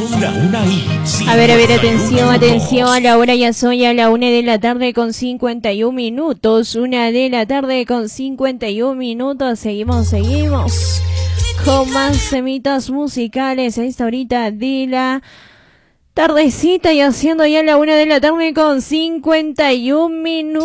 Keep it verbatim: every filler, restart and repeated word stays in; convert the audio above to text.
Son la una y A ver, a ver, atención, atención. La hora ya son ya la una de la tarde con cincuenta y un minutos. Una de la tarde con cincuenta y un minutos. Seguimos, seguimos. Con más semitas musicales a esta horita de la tardecita y haciendo ya la una de la tarde con cincuenta y un minutos.